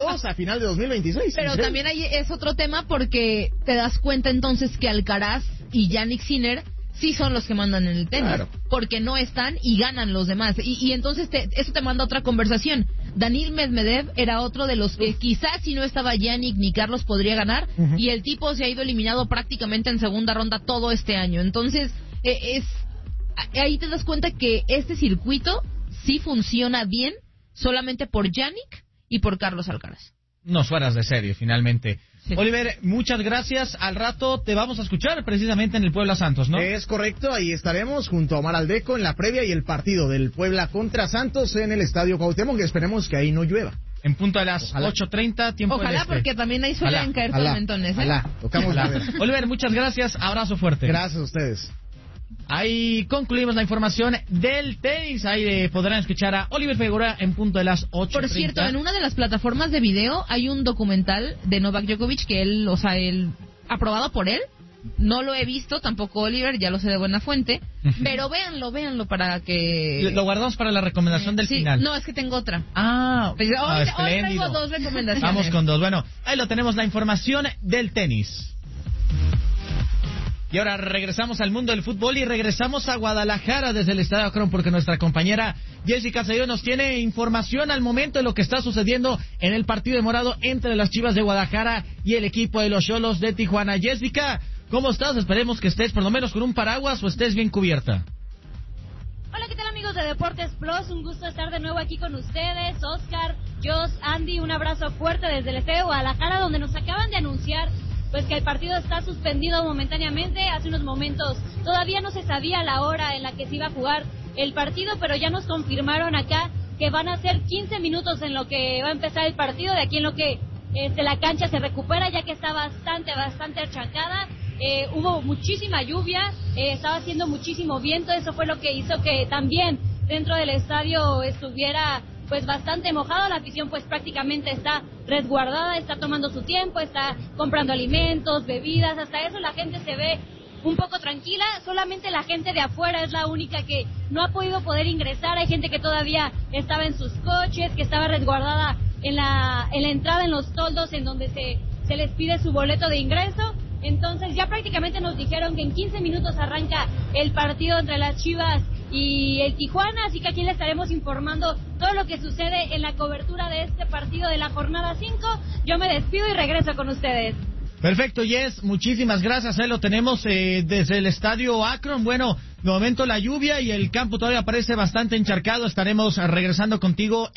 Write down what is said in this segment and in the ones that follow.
2 a final de 2026. Pero también es otro tema porque te das cuenta entonces que Alcaraz y Jannik Sinner sí son los que mandan en el tenis, claro, porque no están y ganan los demás. Y entonces eso te manda a otra conversación. Daniil Medvedev era otro de los que quizás si no estaba Jannik ni Carlos podría ganar, y el tipo se ha ido eliminado prácticamente en segunda ronda todo este año. Entonces, ahí te das cuenta que este circuito sí funciona bien solamente por Jannik y por Carlos Alcaraz. No fueras de serio, finalmente. Sí. Oliver, muchas gracias. Al rato te vamos a escuchar precisamente en el Puebla Santos, ¿no? Es correcto, ahí estaremos junto a Omar Aldeco en la previa y el partido del Puebla contra Santos en el Estadio Cuauhtémoc, que esperemos que ahí no llueva. En punto a las 8:30, tiempo del Ojalá, este. Porque también ahí suelen caer tormentones. Ojalá, tocamos la vez. Oliver, muchas gracias, abrazo fuerte. Gracias a ustedes. Ahí concluimos la información del tenis. Ahí podrán escuchar a Oliver Figueroa en punto de las 8:30. Por cierto, en una de las plataformas de video hay un documental de Novak Djokovic que él aprobado por él. No lo he visto, tampoco Oliver, ya lo sé de buena fuente. Pero véanlo para que... Lo guardamos para la recomendación del final. No, es que tengo otra. Hoy traigo 2 recomendaciones. Vamos con 2. Bueno, ahí lo tenemos, la información del tenis. Y ahora regresamos al mundo del fútbol y regresamos a Guadalajara desde el Estadio Akron porque nuestra compañera Jessica Cedillo nos tiene información al momento de lo que está sucediendo en el partido de morado entre las Chivas de Guadalajara y el equipo de los Xolos de Tijuana. Jessica, ¿cómo estás? Esperemos que estés por lo menos con un paraguas o estés bien cubierta. Hola, ¿qué tal amigos de Deportes Plus? Un gusto estar de nuevo aquí con ustedes. Oscar, Jos, Andy, un abrazo fuerte desde el Estadio de Guadalajara donde nos acaban de anunciar pues que el partido está suspendido momentáneamente. Hace unos momentos todavía no se sabía la hora en la que se iba a jugar el partido, pero ya nos confirmaron acá que van a ser 15 minutos en lo que va a empezar el partido, de aquí en lo que la cancha se recupera, ya que está bastante achacada. Hubo muchísima lluvia, estaba haciendo muchísimo viento, eso fue lo que hizo que también dentro del estadio estuviera pues bastante mojado. La afición pues prácticamente está resguardada, está tomando su tiempo, está comprando alimentos, bebidas, hasta eso la gente se ve un poco tranquila. Solamente la gente de afuera es la única que no ha podido ingresar. Hay gente que todavía estaba en sus coches, que estaba resguardada en la entrada, en los toldos en donde se les pide su boleto de ingreso. Entonces ya prácticamente nos dijeron que en 15 minutos arranca el partido entre las Chivas y el Tijuana, así que aquí les estaremos informando todo lo que sucede en la cobertura de este partido de la jornada 5. Yo me despido y regreso con ustedes. Perfecto, Jess, muchísimas gracias. Ahí lo tenemos desde el Estadio Akron. Bueno, de momento la lluvia y el campo todavía parece bastante encharcado. Estaremos regresando contigo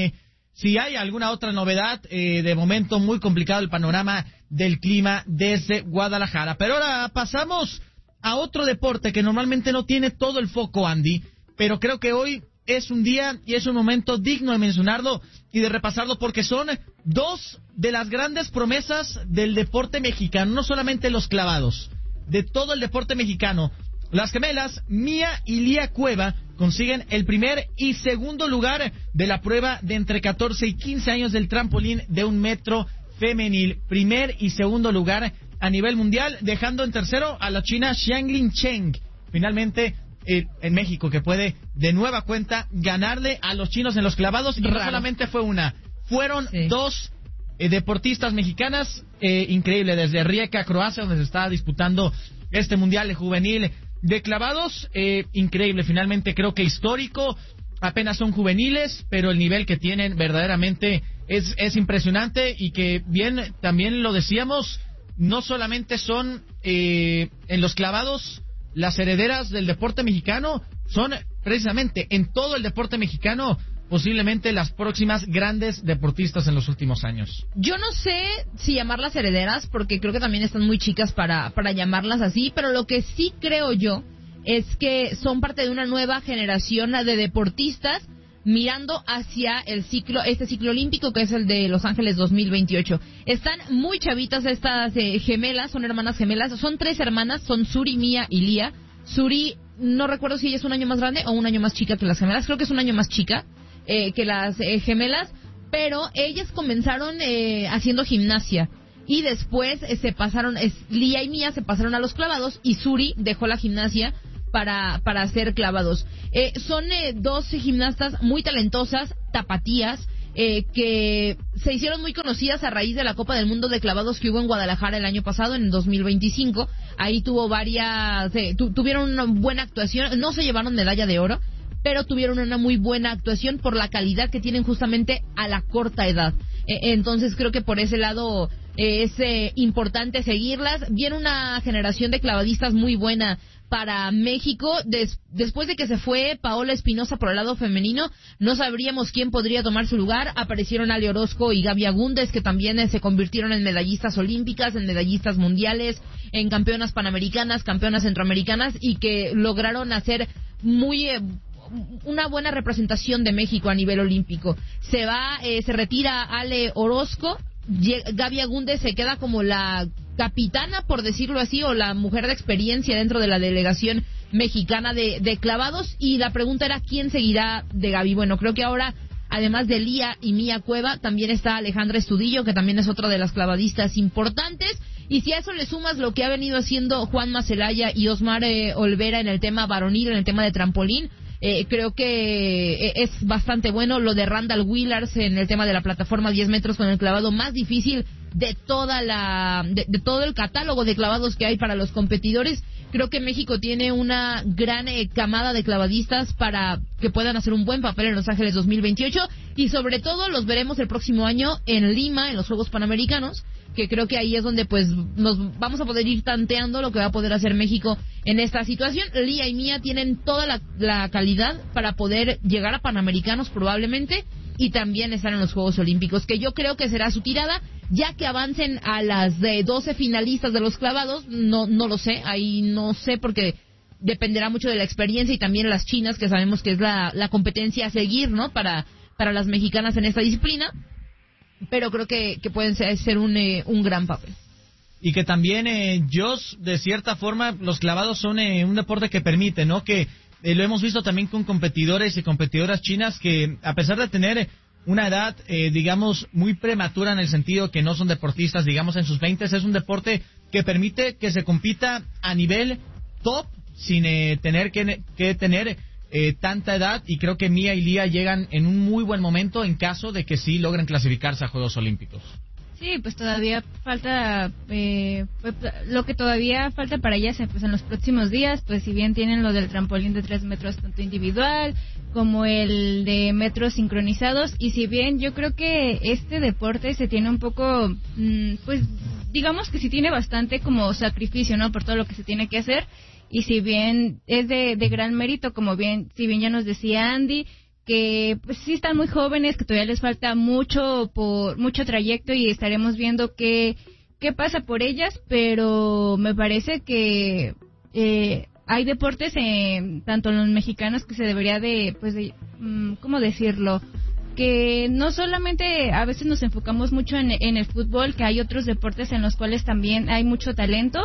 si hay alguna otra novedad. De momento muy complicado el panorama del clima desde Guadalajara. Pero ahora pasamos a otro deporte que normalmente no tiene todo el foco, Andy, pero creo que hoy es un día y es un momento digno de mencionarlo y de repasarlo porque son 2 de las grandes promesas del deporte mexicano, no solamente los clavados, de todo el deporte mexicano. Las gemelas Mía y Lía Cueva consiguen el primer y segundo lugar de la prueba de entre 14 y 15 años del trampolín de 1 metro femenil. Primer y segundo lugar a nivel mundial, dejando en tercero a la china Xianglin Cheng. Finalmente, en México, que puede de nueva cuenta ganarle a los chinos en los clavados. Y no solamente fue una, fueron 2 deportistas mexicanas. Increíble, desde Rijeka, Croacia, donde se está disputando este mundial de juvenil de clavados. Increíble, finalmente creo que histórico. Apenas son juveniles, pero el nivel que tienen verdaderamente es impresionante. Y que bien, también lo decíamos, no solamente son en los clavados las herederas del deporte mexicano, son precisamente en todo el deporte mexicano posiblemente las próximas grandes deportistas en los últimos años. Yo no sé si llamarlas herederas, porque creo que también están muy chicas para llamarlas así, pero lo que sí creo yo es que son parte de una nueva generación de deportistas mirando hacia este ciclo olímpico que es el de Los Ángeles 2028. Están muy chavitas estas gemelas, son hermanas gemelas, son 3 hermanas, son Suri, Mía y Lía. Suri, no recuerdo si ella es un año más grande o un año más chica que las gemelas, creo que es un año más chica que las gemelas, pero ellas comenzaron haciendo gimnasia y después Lía y Mía se pasaron a los clavados y Suri dejó la gimnasia para hacer clavados. Son 2 gimnastas muy talentosas, tapatías, que se hicieron muy conocidas a raíz de la Copa del Mundo de clavados que hubo en Guadalajara el año pasado, en 2025. Ahí tuvieron una buena actuación, no se llevaron medalla de oro, pero tuvieron una muy buena actuación por la calidad que tienen justamente a la corta edad. Entonces creo que por ese lado es importante seguirlas. Viene una generación de clavadistas muy buena para México. Después de que se fue Paola Espinosa por el lado femenino, no sabríamos quién podría tomar su lugar. Aparecieron Ale Orozco y Gaby Agúndez, que también se convirtieron en medallistas olímpicas, en medallistas mundiales, en campeonas panamericanas, campeonas centroamericanas, y que lograron hacer una buena representación de México a nivel olímpico. Se retira Ale Orozco, Gaby Agúndez se queda como la capitana, por decirlo así, o la mujer de experiencia dentro de la delegación mexicana de clavados, y la pregunta era ¿quién seguirá de Gaby? Bueno, creo que ahora, además de Lía y Mía Cueva, también está Alejandra Estudillo, que también es otra de las clavadistas importantes, y si a eso le sumas lo que ha venido haciendo Juanma Celaya y Osmar Olvera en el tema varonil, en el tema de trampolín, creo que es bastante bueno. Lo de Randall Willars en el tema de la plataforma 10 metros con el clavado más difícil de de todo el catálogo de clavados que hay para los competidores. Creo que México tiene una gran camada de clavadistas para que puedan hacer un buen papel en Los Ángeles 2028, y sobre todo los veremos el próximo año en Lima, en los Juegos Panamericanos, que creo que ahí es donde pues nos vamos a poder ir tanteando lo que va a poder hacer México en esta situación. Lía y Mía tienen toda la calidad para poder llegar a Panamericanos probablemente, y también estar en los Juegos Olímpicos, que yo creo que será su tirada, ya que avancen a las 12 finalistas de los clavados. No lo sé, ahí no sé, porque dependerá mucho de la experiencia, y también las chinas, que sabemos que es la competencia a seguir, ¿no?, para las mexicanas en esta disciplina. Pero creo que pueden ser un gran papel. Y que también, Joss, de cierta forma, los clavados son un deporte que permite, ¿no?, que lo hemos visto también con competidores y competidoras chinas que, a pesar de tener una edad, digamos, muy prematura, en el sentido que no son deportistas, digamos, en sus 20, es un deporte que permite que se compita a nivel top sin tener que tener tanta edad, y creo que Mía y Lía llegan en un muy buen momento en caso de que sí logren clasificarse a Juegos Olímpicos. Sí, pues todavía falta, lo que todavía falta para ellas, pues en los próximos días, pues si bien tienen lo del trampolín de 3 metros tanto individual como el de metros sincronizados, y si bien yo creo que este deporte se tiene un poco, pues digamos que sí tiene bastante como sacrificio, ¿no?, por todo lo que se tiene que hacer, y si bien es de gran mérito, si bien ya nos decía Andy, que pues sí están muy jóvenes, que todavía les falta mucho trayecto, y estaremos viendo qué pasa por ellas, pero me parece que hay deportes tanto en los mexicanos que se debería ¿cómo decirlo?, que no solamente a veces nos enfocamos mucho en el fútbol, que hay otros deportes en los cuales también hay mucho talento,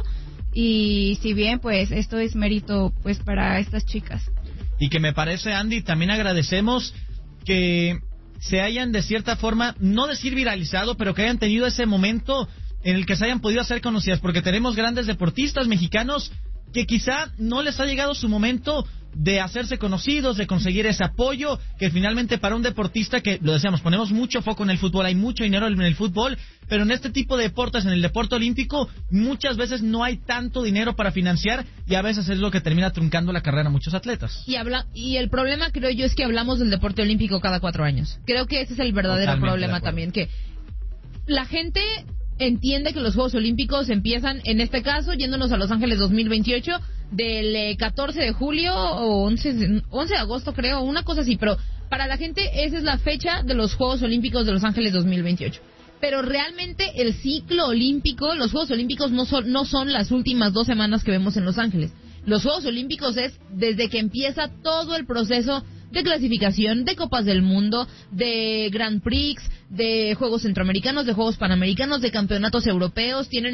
y si bien pues esto es mérito pues para estas chicas. Y que me parece, Andy, también agradecemos que se hayan de cierta forma, no decir viralizado, pero que hayan tenido ese momento en el que se hayan podido hacer conocidas, porque tenemos grandes deportistas mexicanos que quizá no les ha llegado su momento de hacerse conocidos, de conseguir ese apoyo, que finalmente para un deportista, que lo decíamos, ponemos mucho foco en el fútbol, hay mucho dinero en el fútbol, pero en este tipo de deportes, en el deporte olímpico, muchas veces no hay tanto dinero para financiar, y a veces es lo que termina truncando la carrera a muchos atletas. Y el problema, creo yo, es que hablamos del deporte olímpico cada 4 años. Creo que ese es el verdadero problema también, que la gente entiende que los Juegos Olímpicos empiezan, en este caso, yéndonos a Los Ángeles 2028, del 14 de julio o 11 de agosto, creo, una cosa así, pero para la gente esa es la fecha de los Juegos Olímpicos de Los Ángeles 2028. Pero realmente el ciclo olímpico, los Juegos Olímpicos no son las últimas 2 semanas que vemos en Los Ángeles. Los Juegos Olímpicos es desde que empieza todo el proceso de clasificación, de Copas del Mundo, de Grand Prix, de Juegos Centroamericanos, de Juegos Panamericanos, de campeonatos europeos. Tienen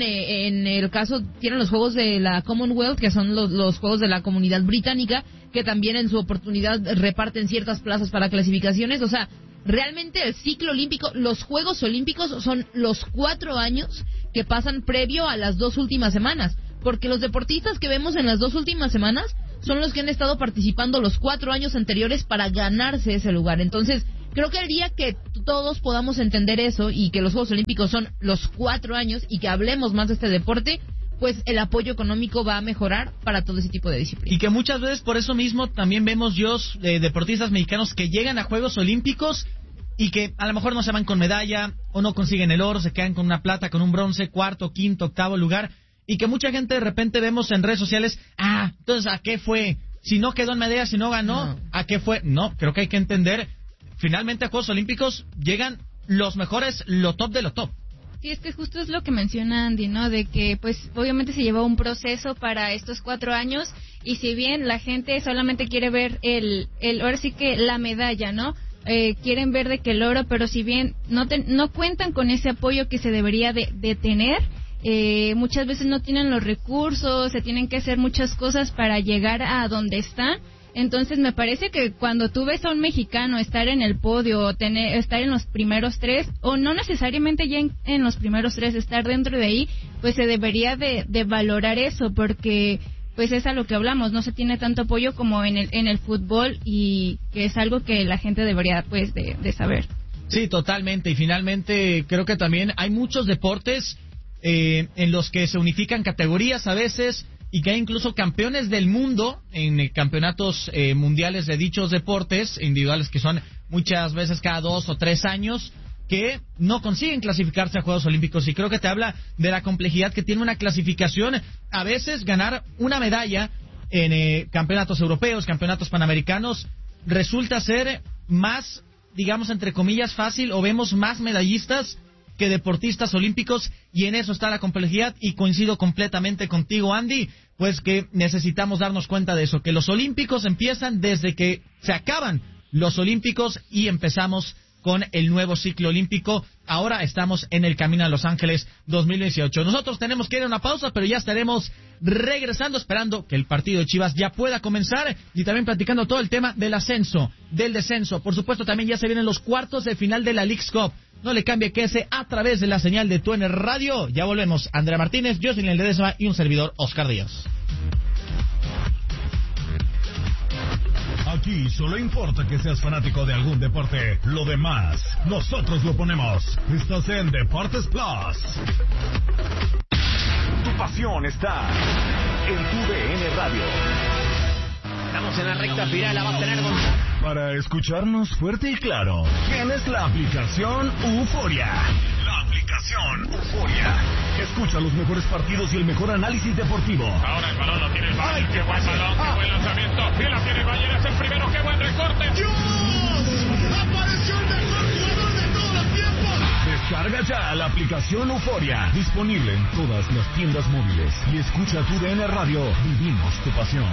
tienen los Juegos de la Commonwealth, que son los Juegos de la Comunidad Británica, que también en su oportunidad reparten ciertas plazas para clasificaciones. O sea, realmente el ciclo olímpico, los Juegos Olímpicos son los 4 años que pasan previo a las 2 últimas semanas, porque los deportistas que vemos en las 2 últimas semanas son los que han estado participando los 4 años anteriores para ganarse ese lugar. Entonces, creo que el día que todos podamos entender eso y que los Juegos Olímpicos son los 4 años y que hablemos más de este deporte, pues el apoyo económico va a mejorar para todo ese tipo de disciplinas. Y que muchas veces por eso mismo también vemos deportistas mexicanos que llegan a Juegos Olímpicos y que a lo mejor no se van con medalla o no consiguen el oro, se quedan con una plata, con un bronce, 4º, 5º, 8º lugar, y que mucha gente de repente vemos en redes sociales, entonces ¿a qué fue? Si no quedó en medalla, si no ganó, ¿a qué fue? No, creo que hay que entender, finalmente a Juegos Olímpicos llegan los mejores, lo top de lo top. Sí, es que justo es lo que menciona Andy, ¿no? De que, pues, obviamente se llevó un proceso para estos 4 años, y si bien la gente solamente quiere ver ahora sí que la medalla, ¿no? Quieren ver de que el oro, pero si bien no cuentan con ese apoyo que se debería de tener, muchas veces no tienen los recursos, se tienen que hacer muchas cosas para llegar a donde están. Entonces me parece que cuando tú ves a un mexicano estar en el podio o estar en los primeros 3, o no necesariamente ya en los primeros 3, estar dentro de ahí, pues se debería de valorar eso, porque pues es a lo que hablamos, no se tiene tanto apoyo como en el fútbol, y que es algo que la gente debería pues de saber. Sí, totalmente, y finalmente creo que también hay muchos deportes en los que se unifican categorías a veces, y que hay incluso campeones del mundo en campeonatos mundiales de dichos deportes individuales, que son muchas veces cada 2 o 3 años, que no consiguen clasificarse a Juegos Olímpicos. Y creo que te habla de la complejidad que tiene una clasificación. A veces ganar una medalla en campeonatos europeos, campeonatos panamericanos, resulta ser más, digamos, entre comillas, fácil, o vemos más medallistas que deportistas olímpicos, y en eso está la complejidad, y coincido completamente contigo, Andy, pues que necesitamos darnos cuenta de eso, que los olímpicos empiezan desde que se acaban los olímpicos y empezamos con el nuevo ciclo olímpico. Ahora estamos en el camino a Los Ángeles 2018. Nosotros tenemos que ir a una pausa, pero ya estaremos regresando, esperando que el partido de Chivas ya pueda comenzar, y también platicando todo el tema del ascenso, del descenso. Por supuesto, también ya se vienen los cuartos de final de la Leagues Cup. No le cambie, quédese a través de la señal de TUDN Radio. Ya volvemos. Andrea Martínez, Jocelyn Ledesma y un servidor, Oscar Díaz. Aquí solo importa que seas fanático de algún deporte. Lo demás, nosotros lo ponemos. Estás en Deportes Plus. Tu pasión está en TUDN Radio. Estamos en la recta final, la va a tener Para escucharnos fuerte y claro, tienes la aplicación Euforia. La aplicación Euforia. Escucha los mejores partidos y el mejor análisis deportivo. Ahora el balón lo tiene el Bayern. ¡Qué buen balón! ¡Qué buen lanzamiento! ¡Y la tiene el Bayern! ¡Es el primero! ¡Qué buen recorte! ¡Dios! ¡Apareció el mejor jugador de todos los tiempos! Descarga ya la aplicación Euforia. Disponible en todas las tiendas móviles. Y escucha TUDN Radio. Vivimos tu pasión.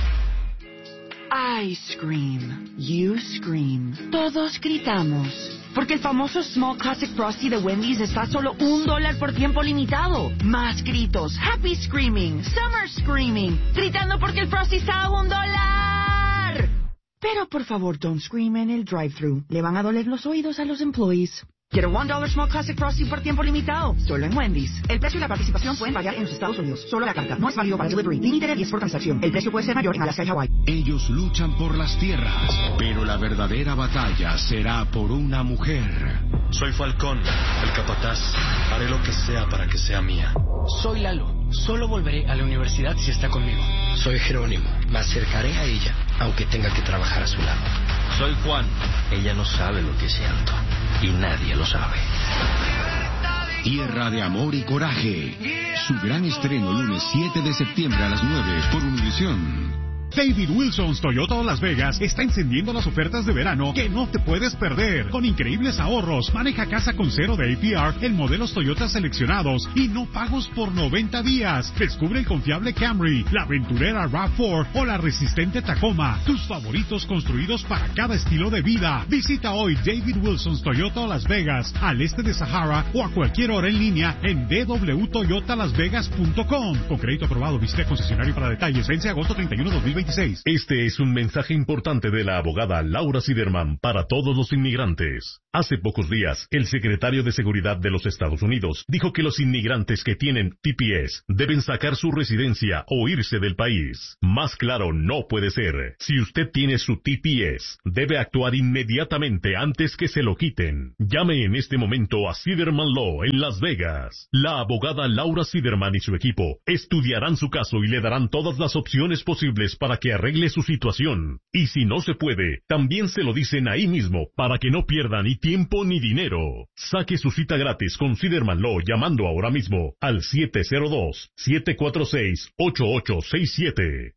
I scream, you scream, todos gritamos, porque el famoso Small Classic Frosty de Wendy's está a solo $1 por tiempo limitado. Más gritos, happy screaming, summer screaming, gritando porque el Frosty está a $1. Pero por favor, don't scream en el drive-thru, le van a doler los oídos a los employees. Quiero $1 Small Classic Frosty por tiempo limitado, solo en Wendy's. El precio y la participación pueden variar en los Estados Unidos. Solo la carta, no es válido para delivery, limited y es por transacción. El precio puede ser mayor en Alaska y Hawái. Ellos luchan por las tierras, pero la verdadera batalla será por una mujer. Soy Falcón, el capataz. Haré lo que sea para que sea mía. Soy Lalo. Solo volveré a la universidad si está conmigo. Soy Jerónimo. Me acercaré a ella, aunque tenga que trabajar a su lado. Soy Juan. Ella no sabe lo que siento. Y nadie lo sabe. Tierra de amor y coraje. Su gran estreno lunes 7 de septiembre a las 9 por Univisión. David Wilson's Toyota Las Vegas está encendiendo las ofertas de verano que no te puedes perder. Con increíbles ahorros, maneja casa con cero de APR en modelos Toyota seleccionados y no pagos por 90 días. Descubre el confiable Camry, la aventurera RAV4 o la resistente Tacoma. Tus favoritos construidos para cada estilo de vida. Visita hoy David Wilson's Toyota Las Vegas, al este de Sahara, o a cualquier hora en línea en www.toyotalasvegas.com. Con crédito aprobado, visite concesionario para detalles. Vence agosto 31, 2026. Este es un mensaje importante de la abogada Laura Siderman para todos los inmigrantes. Hace pocos días, el secretario de Seguridad de los Estados Unidos dijo que los inmigrantes que tienen TPS deben sacar su residencia o irse del país. Más claro no puede ser. Si usted tiene su TPS, debe actuar inmediatamente antes que se lo quiten. Llame en este momento a Siderman Law en Las Vegas. La abogada Laura Siderman y su equipo estudiarán su caso y le darán todas las opciones posibles para que arregle su situación. Y si no se puede, también se lo dicen ahí mismo para que no pierda ni tiempo ni dinero. Saque su cita gratis con Siderman Law llamando ahora mismo al 702-746-8867.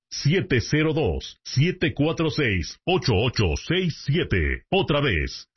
702-746-8867. Otra vez,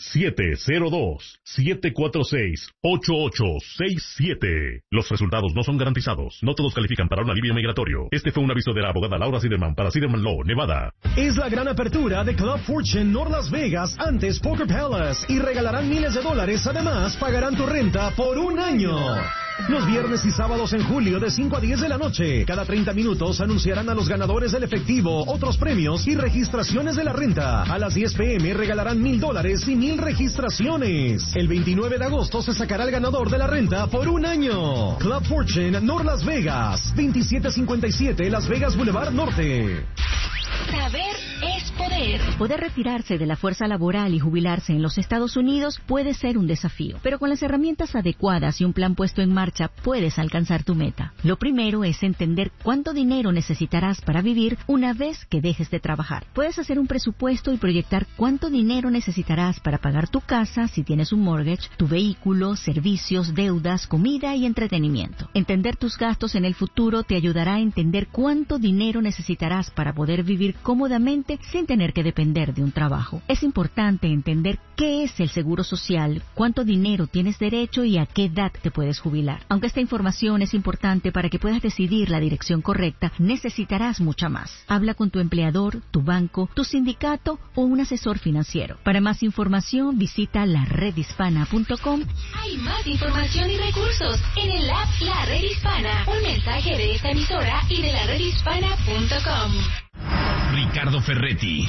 702-746-8867. Los resultados no son garantizados. No todos califican para un alivio migratorio. Este fue un aviso de la abogada Laura Siderman para Siderman Law, Nevada. Es la gran apertura de Club Fortune North Las Vegas, antes Poker Palace, y regalarán miles de dólares. Además, pagarán tu renta por un año. Los viernes y sábados en julio de 5 a 10 de la noche. Cada 30 minutos anunciarán a los ganadores del efectivo, otros premios y registraciones de la renta. A las 10 p.m. regalarán $1,000 y 1,000 registraciones. El 29 de agosto se sacará el ganador de la renta por un año. Club Fortune North Las Vegas, 2757 Las Vegas Boulevard Norte. Saber es poder. Poder retirarse de la fuerza laboral y jubilarse en los Estados Unidos puede ser un desafío, pero con las herramientas adecuadas y un plan puesto en marcha puedes alcanzar tu meta. Lo primero es entender cuánto dinero necesitarás para vivir una vez que dejes de trabajar. Puedes hacer un presupuesto y proyectar cuánto dinero necesitarás para pagar tu casa si tienes un mortgage, tu vehículo, servicios, deudas, comida y entretenimiento. Entender tus gastos en el futuro te ayudará a entender cuánto dinero necesitarás para poder vivir cómodamente sin tener que depender de un trabajo. Es importante entender qué es el seguro social, cuánto dinero tienes derecho y a qué edad te puedes jubilar. Aunque esta información es importante para que puedas decidir la dirección correcta, necesitarás mucha más. Habla con tu empleador, tu banco, tu sindicato o un asesor financiero. Para más información, visita laredhispana.com. Hay más información y recursos en el app La Red Hispana. Un mensaje de esta emisora y de laredhispana.com. Ricardo Ferretti,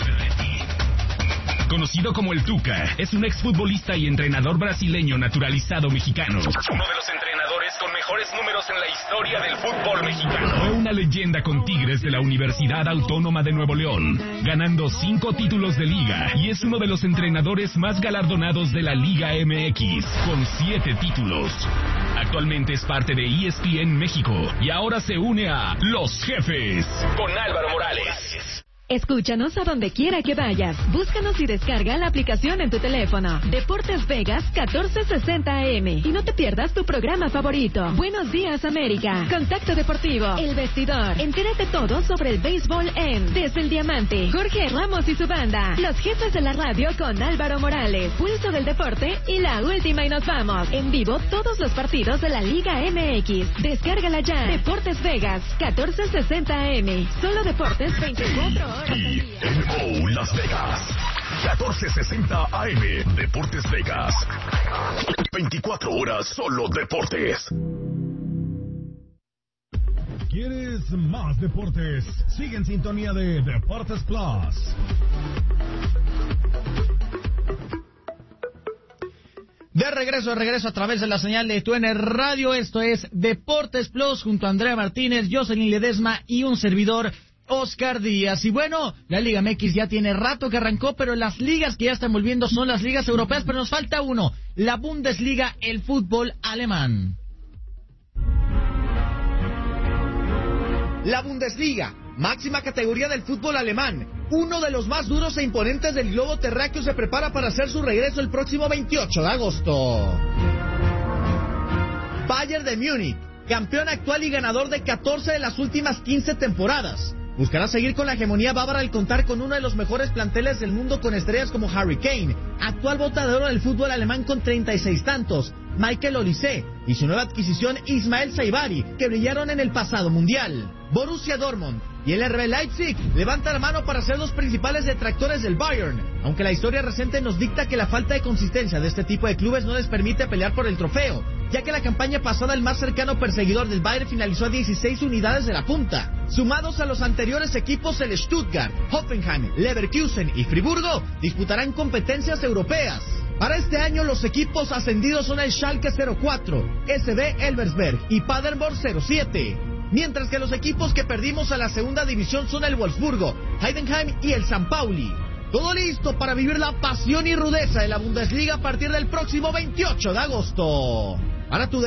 conocido como el Tuca, es un exfutbolista y entrenador brasileño naturalizado mexicano. Uno de los entrenadores con mejores números en la historia del fútbol mexicano. Fue una leyenda con Tigres de la Universidad Autónoma de Nuevo León, ganando 5 títulos de liga, y es uno de los entrenadores más galardonados de la Liga MX, con 7 títulos. Actualmente es parte de ESPN México y ahora se une a Los Jefes con Álvaro Morales. Escúchanos a donde quiera que vayas. Búscanos y descarga la aplicación en tu teléfono. Deportes Vegas 1460 AM. Y no te pierdas tu programa favorito. Buenos días, América. Contacto Deportivo. El Vestidor. Entérate todo sobre el béisbol en Desde el Diamante. Jorge Ramos y su banda. Los Jefes de la Radio con Álvaro Morales. Pulso del Deporte y la última y nos vamos. En vivo todos los partidos de la Liga MX. Descárgala ya. Deportes Vegas 1460 AM. Solo deportes 24 horas. Y Las Vegas 1460 AM. Deportes Vegas 24 horas solo deportes. ¿Quieres más deportes? Sigue en sintonía de Deportes Plus. De regreso a través de la señal de TUN Radio. Esto es Deportes Plus junto a Andrea Martínez, Jocelyn Ledesma y un servidor, Oscar Díaz. Y bueno, la Liga MX ya tiene rato que arrancó, pero las ligas que ya están volviendo son las ligas europeas, pero nos falta uno, la Bundesliga, el fútbol alemán. La Bundesliga, máxima categoría del fútbol alemán, uno de los más duros e imponentes del globo terráqueo, se prepara para hacer su regreso el próximo 28 de agosto. Bayern de Múnich, campeón actual y ganador de 14 de las últimas 15 temporadas, buscará seguir con la hegemonía bávara al contar con uno de los mejores planteles del mundo, con estrellas como Harry Kane, actual bota de oro del fútbol alemán con 36 tantos, Michael Olise y su nueva adquisición Ismael Saibari, que brillaron en el pasado mundial. Borussia Dortmund y el RB Leipzig levantan la mano para ser los principales detractores del Bayern, aunque la historia reciente nos dicta que la falta de consistencia de este tipo de clubes no les permite pelear por el trofeo, ya que la campaña pasada el más cercano perseguidor del Bayern finalizó a 16 unidades de la punta. Sumados a los anteriores equipos, el Stuttgart, Hoffenheim, Leverkusen y Friburgo disputarán competencias europeas. Para este año los equipos ascendidos son el Schalke 04, SB Elversberg y Paderborn 07. Mientras que los equipos que perdimos a la segunda división son el Wolfsburgo, Heidenheim y el San Pauli. Todo listo para vivir la pasión y rudeza de la Bundesliga a partir del próximo 28 de agosto. Para tu